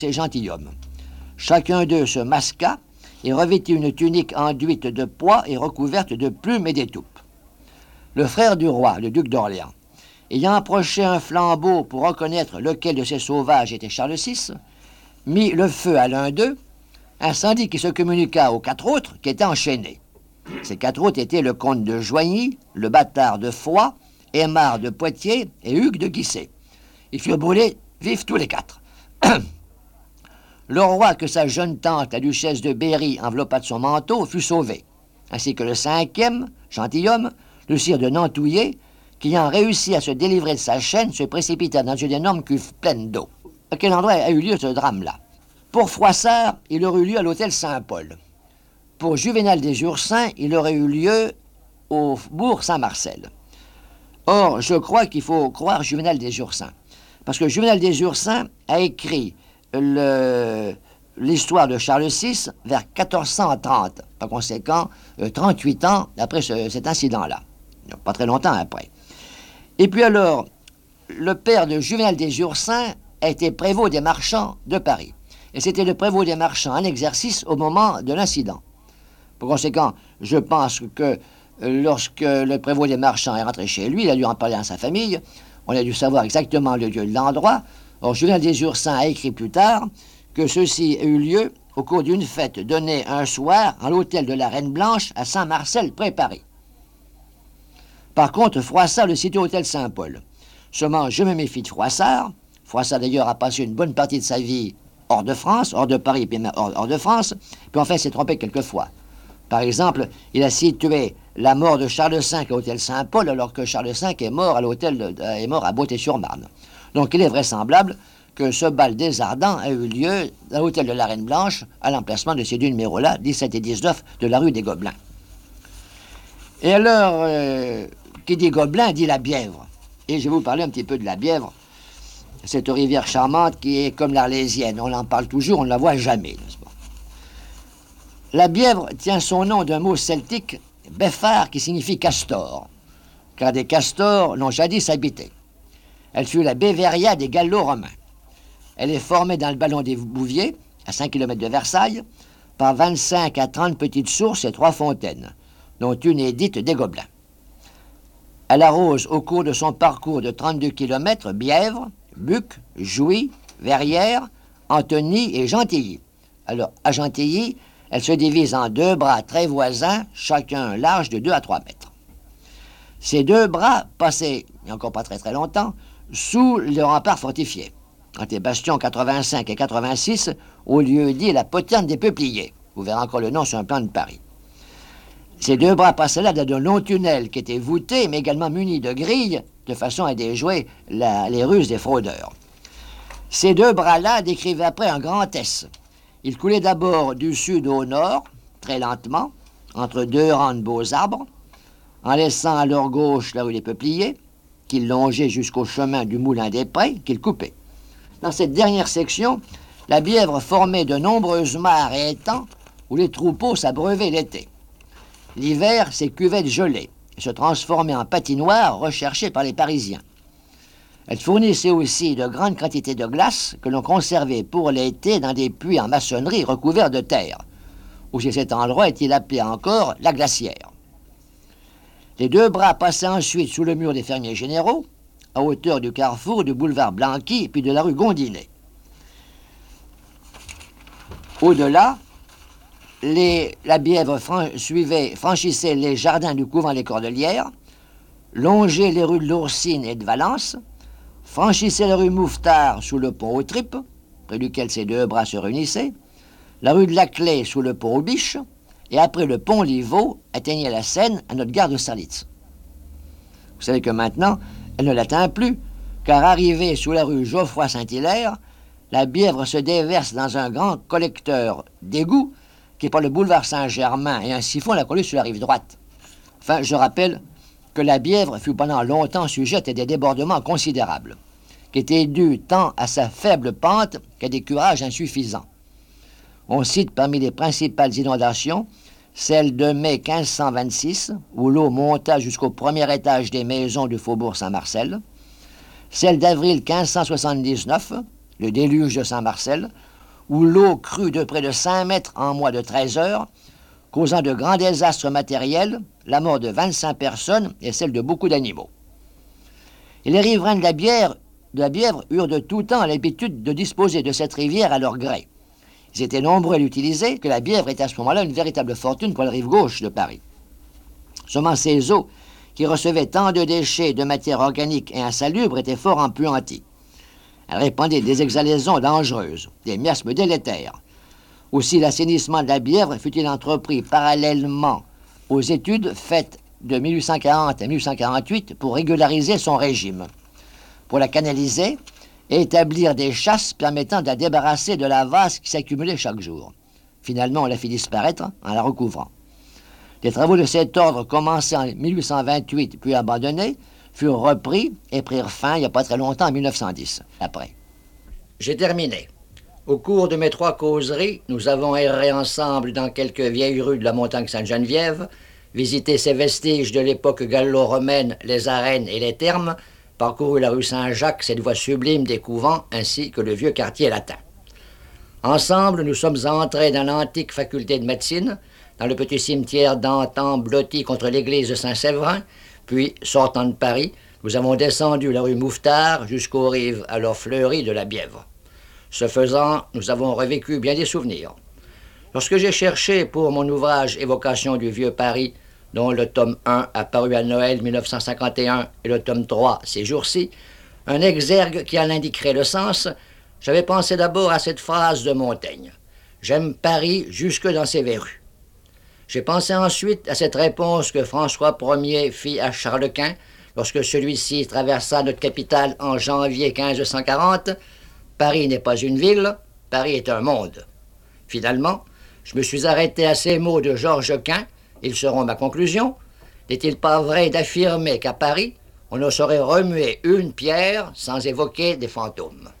ces gentilshommes. Chacun d'eux se masqua et revêtit une tunique enduite de pois et recouverte de plumes et d'étoupes. Le frère du roi, le duc d'Orléans, ayant approché un flambeau pour reconnaître lequel de ces sauvages était Charles VI, mit le feu à l'un d'eux, incendie qui se communiqua aux 4 autres qui étaient enchaînés. Ces 4 autres étaient le comte de Joigny, le bâtard de Foix, Aymar de Poitiers et Hugues de Guisset. Ils furent brûlés vifs tous les 4. Le roi que sa jeune tante, la duchesse de Berry, enveloppa de son manteau, fut sauvé, ainsi que le 5e gentilhomme, le sire de Nantouillet, qui ayant réussi à se délivrer de sa chaîne, se précipita dans une énorme cuve pleine d'eau. À quel endroit a eu lieu ce drame-là? Pour Froissart, il aurait eu lieu à l'hôtel Saint-Paul. Pour Juvénal des Ursins, il aurait eu lieu au bourg Saint-Marcel. Or, je crois qu'il faut croire Juvénal des Ursins, parce que Juvénal des Ursins a écrit l'histoire de Charles VI vers 1430, par conséquent 38 ans après cet incident-là, pas très longtemps après. Et puis alors, le père de Juvénal des Ursins a été prévôt des marchands de Paris, et c'était le prévôt des marchands en exercice au moment de l'incident. Par conséquent, je pense que lorsque le prévôt des marchands est rentré chez lui, il a dû en parler à sa famille, on a dû savoir exactement le lieu de l'endroit. Or, Juvénal des Ursins a écrit plus tard que ceci a eu lieu au cours d'une fête donnée un soir à l'hôtel de la Reine Blanche à Saint-Marcel, près Paris. Par contre, Froissart le situe au hôtel Saint-Paul. Seulement, je me méfie de Froissart. Froissart, d'ailleurs, a passé une bonne partie de sa vie hors de France, hors de Paris, puis hors de France, puis enfin, s'est trompé quelquefois. Par exemple, il a situé la mort de Charles V à l'hôtel Saint-Paul, alors que Charles V est mort à Beauté-sur-Marne. Donc, il est vraisemblable que ce bal des Ardents a eu lieu à l'hôtel de la Reine Blanche, à l'emplacement de ces deux numéros-là, 17 et 19, de la rue des Gobelins. Et alors, qui dit Gobelin dit la Bièvre. Et je vais vous parler un petit peu de la Bièvre, cette rivière charmante qui est comme l'Arlésienne. On en parle toujours, on ne la voit jamais, n'est-ce pas? La Bièvre tient son nom d'un mot celtique, béphar, qui signifie castor, car des castors l'ont jadis habité. Elle fut la Bévéria des Gallo-Romains. Elle est formée dans le ballon des Bouviers, à 5 km de Versailles, par 25 à 30 petites sources et 3 fontaines, dont une est dite des Gobelins. Elle arrose au cours de son parcours de 32 km Bièvre, Buc, Jouy, Verrières, Antony et Gentilly. Alors, à Gentilly, elle se divise en 2 bras très voisins, chacun large de 2 à 3 mètres. Ces 2 bras passaient, il n'y a encore pas très très longtemps, sous le rempart fortifié, entre les bastions 85 et 86, au lieu dit la poterne des Peupliers. Vous verrez encore le nom sur un plan de Paris. Ces 2 bras passaient là dans de longs tunnels qui étaient voûtés, mais également munis de grilles, de façon à déjouer les ruses des fraudeurs. Ces 2 bras-là décrivaient après un grand S. Ils coulaient d'abord du sud au nord, très lentement, entre 2 rangs de beaux arbres, en laissant à leur gauche la rue des Peupliers, qu'ils longeaient jusqu'au chemin du Moulin des Prés, qu'ils coupaient. Dans cette dernière section, la Bièvre formait de nombreuses mares et étangs où les troupeaux s'abreuvaient l'été. L'hiver, ces cuvettes gelaient et se transformaient en patinoires recherchées par les Parisiens. Elle fournissait aussi de grandes quantités de glace que l'on conservait pour l'été dans des puits en maçonnerie recouverts de terre. Aussi cet endroit est-il appelé encore la glacière. Les 2 bras passaient ensuite sous le mur des fermiers généraux, à hauteur du carrefour du boulevard Blanqui puis de la rue Gondinet. Au-delà, la Bièvre franchissait les jardins du couvent des Cordelières, longeait les rues de l'Oursine et de Valence, franchissait la rue Mouffetard sous le pont aux Tripes, près duquel ces 2 bras se réunissaient, la rue de la Clé sous le pont aux Biches, et après le pont Livaux, atteignait la Seine à notre gare de Sarlitz. Vous savez que maintenant, elle ne l'atteint plus, car arrivée sous la rue Geoffroy-Saint-Hilaire, la Bièvre se déverse dans un grand collecteur d'égouts qui est par le boulevard Saint-Germain et un siphon la coulée sur la rive droite. Enfin, je rappelle que la Bièvre fut pendant longtemps sujette à des débordements considérables, qui étaient dus tant à sa faible pente qu'à des curages insuffisants. On cite parmi les principales inondations celle de mai 1526, où l'eau monta jusqu'au premier étage des maisons du faubourg Saint-Marcel, celle d'avril 1579, le déluge de Saint-Marcel, où l'eau crut de près de 5 mètres en moins de 13 heures, causant de grands désastres matériels, la mort de 25 personnes et celle de beaucoup d'animaux. Et les riverains de la Bièvre eurent de tout temps l'habitude de disposer de cette rivière à leur gré. Ils étaient nombreux à l'utiliser, que la Bièvre était à ce moment-là une véritable fortune pour la rive gauche de Paris. Seulement ces eaux, qui recevaient tant de déchets et de matières organiques et insalubres, étaient fort empuanties. Elles répandaient des exhalaisons dangereuses, des miasmes délétères. Aussi, l'assainissement de la Bièvre fut-il entrepris parallèlement aux études faites de 1840 à 1848 pour régulariser son régime, pour la canaliser et établir des chasses permettant de la débarrasser de la vase qui s'accumulait chaque jour. Finalement, on la fit disparaître en la recouvrant. Les travaux de cet ordre, commencés en 1828 puis abandonnés, furent repris et prirent fin il n'y a pas très longtemps, en 1910, après. J'ai terminé. Au cours de mes 3 causeries, nous avons erré ensemble dans quelques vieilles rues de la montagne Sainte-Geneviève, visité ces vestiges de l'époque gallo-romaine, les arènes et les thermes, parcouru la rue Saint-Jacques, cette voie sublime des couvents, ainsi que le vieux quartier latin. Ensemble, nous sommes entrés dans l'antique faculté de médecine, dans le petit cimetière d'antan blotti contre l'église de Saint-Séverin, puis, sortant de Paris, nous avons descendu la rue Mouffetard jusqu'aux rives alors fleuries de la Bièvre. Ce faisant, nous avons revécu bien des souvenirs. Lorsque j'ai cherché pour mon ouvrage Évocation du vieux Paris, dont le tome 1 a paru à Noël 1951 et le tome 3 ces jours-ci, un exergue qui en indiquerait le sens, j'avais pensé d'abord à cette phrase de Montaigne. « J'aime Paris jusque dans ses verrues ». J'ai pensé ensuite à cette réponse que François Ier fit à Charles Quint lorsque celui-ci traversa notre capitale en janvier 1540. « Paris n'est pas une ville, Paris est un monde ». Finalement, je me suis arrêté à ces mots de Georges Quint. Ils seront ma conclusion. N'est-il pas vrai d'affirmer qu'à Paris, on ne saurait remuer une pierre sans évoquer des fantômes?